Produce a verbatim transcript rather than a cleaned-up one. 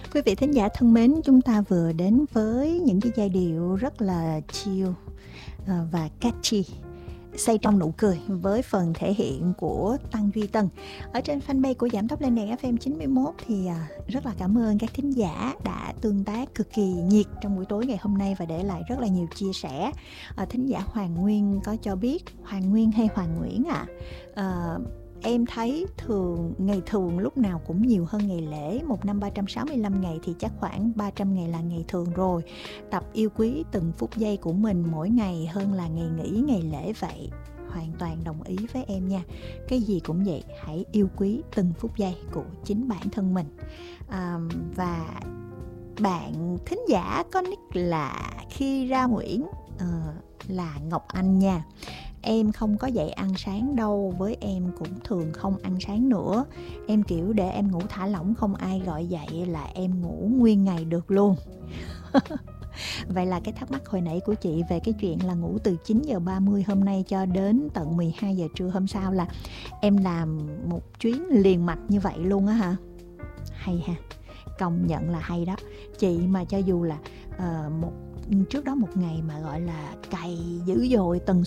Quý vị thính giả thân mến, chúng ta vừa đến với những cái giai điệu rất là chill và catchy, say trong nụ cười với phần thể hiện của Tăng Duy Tân. Ở trên fanpage của Giảm Tốc Lên Đèn ép em chín mươi mốt thì rất là cảm ơn các thính giả đã tương tác cực kỳ nhiệt trong buổi tối ngày hôm nay và để lại rất là nhiều chia sẻ. À, thính giả Hoàng Nguyên có cho biết, Hoàng Nguyên hay Hoàng Nguyễn ạ? À? À, Em thấy thường ngày thường lúc nào cũng nhiều hơn ngày lễ. Một năm ba trăm sáu mươi lăm ngày thì chắc khoảng ba trăm ngày là ngày thường rồi. Tập yêu quý từng phút giây của mình mỗi ngày hơn là ngày nghỉ, ngày lễ vậy. Hoàn toàn đồng ý với em nha. Cái gì cũng vậy, hãy yêu quý từng phút giây của chính bản thân mình. à, Và bạn thính giả có nick là Khi Ra Nguyễn, uh, là Ngọc Anh nha. Em không có dậy ăn sáng đâu, với em cũng thường không ăn sáng nữa. Em kiểu để em ngủ thả lỏng, không ai gọi dậy là em ngủ nguyên ngày được luôn. Vậy là cái thắc mắc hồi nãy của chị về cái chuyện là ngủ từ chín giờ ba mươi hôm nay cho đến tận mười hai giờ trưa hôm sau là em làm một chuyến liền mạch như vậy luôn á hả? Hay ha, công nhận là hay đó. Chị mà cho dù là uh, một trước đó một ngày mà gọi là cày dữ dội, tần